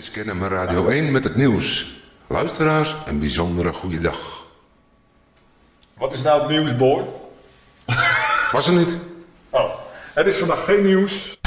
is Kennemer Radio 1 met het nieuws. Luisteraars, een bijzondere goede dag. Wat is nou het nieuws, boy? Was er niet? Oh, er is vandaag geen nieuws.